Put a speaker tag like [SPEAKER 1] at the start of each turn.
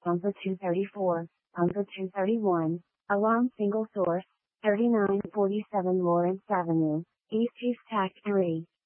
[SPEAKER 1] Pumper 234, Pumper 231, Alarm Single Source, 3947 Lawrence Avenue, East Houston, 3.